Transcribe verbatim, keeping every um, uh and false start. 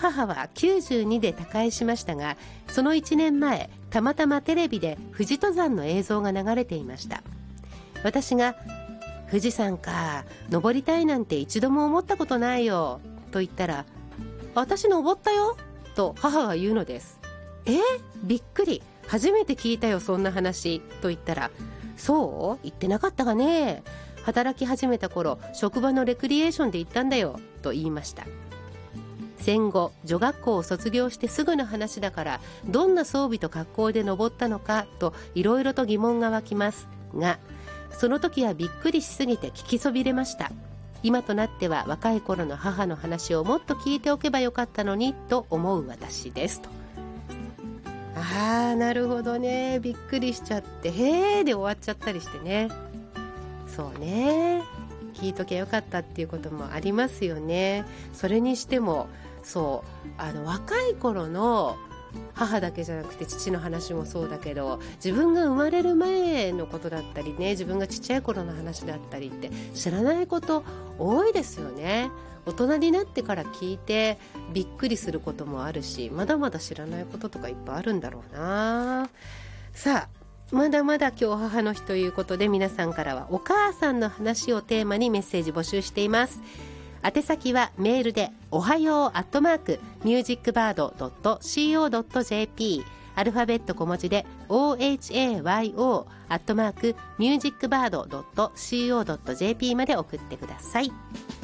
母はきゅうじゅうにで他界しましたが、そのいちねんまえたまたまテレビで富士登山の映像が流れていました。私が富士山か、登りたいなんて一度も思ったことないよと言ったら、私登ったよと母が言うのです。えびっくり、初めて聞いたよそんな話と言ったら、そう言ってなかったがね、働き始めた頃職場のレクリエーションで行ったんだよと言いました。戦後女学校を卒業してすぐの話だから、どんな装備と格好で登ったのかといろいろと疑問が湧きますが、その時はびっくりしすぎて聞きそびれました。今となっては若い頃の母の話をもっと聞いておけばよかったのにと思う私ですと。あーなるほどね、びっくりしちゃってへーで終わっちゃったりしてね。そうね、聞いときゃよかったっていうこともありますよね。それにしてもそうあの若い頃の母だけじゃなくて父の話もそうだけど、自分が生まれる前のことだったりね、自分がちっちゃい頃の話だったりって知らないこと多いですよね。大人になってから聞いてびっくりすることもあるし、まだまだ知らないこととかいっぱいあるんだろうな。さあまだまだ今日母の日ということで、皆さんからはお母さんの話をテーマにメッセージ募集しています。宛先はメールでおはようアットマークミュージックバードドットシーオードットジェーピー、 アルファベット小文字で オーエイチエーワイオー アットマークミュージックバードドットシーオードットジェーピー まで送ってください。